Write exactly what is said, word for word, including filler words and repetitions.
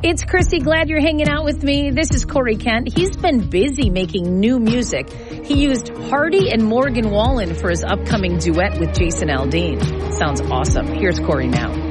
It's Christy. Glad you're hanging out with me. This is Corey Kent. He's been busy making new music. He used Hardy and Morgan Wallen for his upcoming duet with Jason Aldean. Sounds awesome. Here's Corey now.